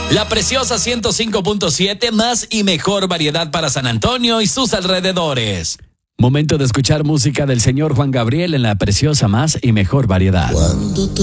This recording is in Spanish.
La Preciosa 105.7, más y mejor variedad para San Antonio y sus alrededores. Momento de escuchar música del señor Juan Gabriel en La Preciosa, más y mejor variedad.